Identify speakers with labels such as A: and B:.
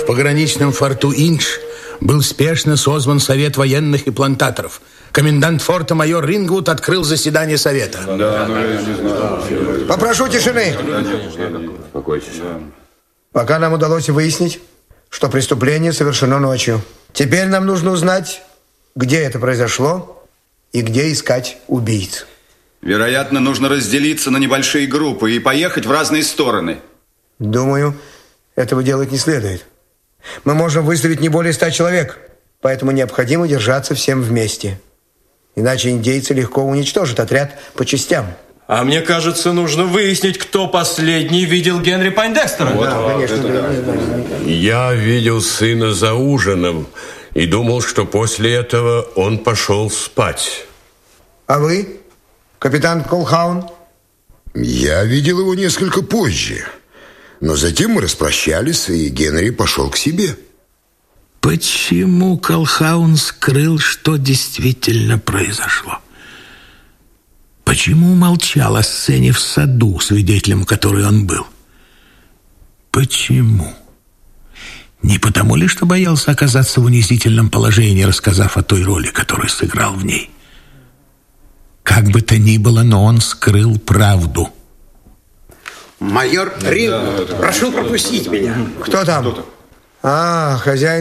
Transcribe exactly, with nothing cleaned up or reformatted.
A: В пограничном форту Индж был спешно созван совет военных и плантаторов. Комендант форта майор Рингвуд открыл заседание совета.
B: Да, ну, я не знаю.
C: Попрошу тишины.
B: Успокойтесь.
C: Пока нам удалось выяснить, что преступление совершено ночью. Теперь нам нужно узнать, где это произошло и где искать убийц.
D: Вероятно, нужно разделиться на небольшие группы и поехать в разные стороны.
C: Думаю, этого делать не следует. Мы можем выставить не более ста человек, поэтому необходимо держаться всем вместе. Иначе индейцы легко уничтожат отряд по частям.
E: А мне кажется, нужно выяснить, кто последний видел Генри Пойндекстера.
C: Вот, да, конечно, да, да, да, да.
F: Я видел сына за ужином и думал, что после этого он пошел спать.
C: А вы, капитан Колхаун?
G: Я видел его несколько позже. Но затем мы распрощались, и Генри пошел к себе.
A: Почему Колхаун скрыл, что действительно произошло? Почему молчал о сцене в саду, свидетелем которой он был? Почему? Не потому ли, что боялся оказаться в унизительном положении, рассказав о той роли, которую сыграл в ней? Как бы то ни было, но он скрыл правду.
H: Майор Рингвуд, прошу пропустить меня.
C: Кто там? А, хозяин